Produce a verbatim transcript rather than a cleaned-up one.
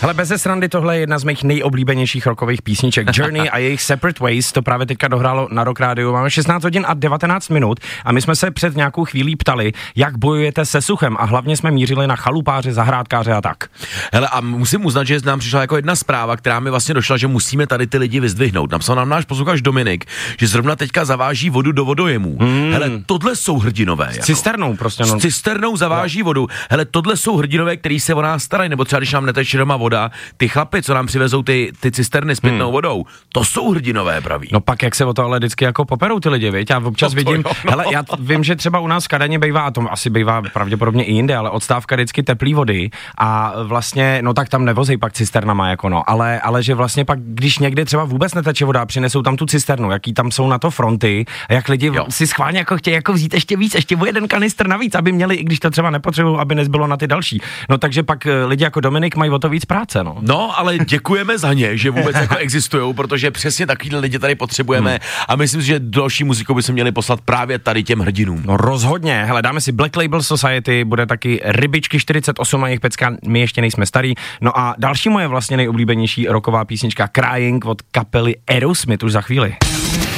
Hele, bez srandy, tohle je jedna z mých nejoblíbenějších rockových písniček. Journey a jejich Separate Ways, to právě teďka dohrálo na Rock Rádiu. Máme šestnáct hodin a devatenáct minut a my jsme se před nějakou chvílí ptali, jak bojujete se suchem a hlavně jsme mířili na chalupáře, zahrádkáře a tak. Hele, a musím uznat, že nám přišla jako jedna zpráva, která mi vlastně došla, že musíme tady ty lidi vyzdvihnout. Napsal nám náš posluchač Dominik, že zrovna teďka zaváží vodu do vodojemů. Hmm. Hele, tohle jsou hrdinové. S jako. cisternou prostě. No. S cisternou zaváží no. vodu. Hele, tohle jsou hrdinové, který se o nás starají, nebo třeba když nám neteče doma voda, ty chlapy, co nám přivezou ty, ty cisterny s pitnou hmm. vodou, to jsou hrdinové praví. No pak jak se o to ale vždycky jako poperou ty lidi, viď? Já občas no vidím, jo, no. hele, já vím, že třeba u nás v Kadani bývá, a to asi bývá pravděpodobně i jinde, ale odstávka vždycky teplý vody a vlastně, no tak tam nevozej pak cisternama, jako no, ale, ale že vlastně pak, když někde třeba vůbec neteče voda, přinesou tam tu cisternu, jaký tam jsou na to fronty, a jak lidi jo. si schválně jako chtějí jako vzít ještě víc, ještě o jeden kanistr navíc, aby měli, i když to třeba nepotřebují, aby nezbylo na ty další. No takže pak lidi jako Dominik mají o to víc práce, no. No, ale děkujeme za ně, že vůbec jako existujou, protože přesně takový lidi tady potřebujeme hmm. a myslím si, že další muziku by se měli poslat právě tady těm hrdinům. No rozhodně, hele, dáme si Black Label Society, bude taky Rybičky čtyřicet osm a jejich pecka, my ještě nejsme starý. No a další moje vlastně nejoblíbenější rocková písnička Crying od kapely Aerosmith už za chvíli.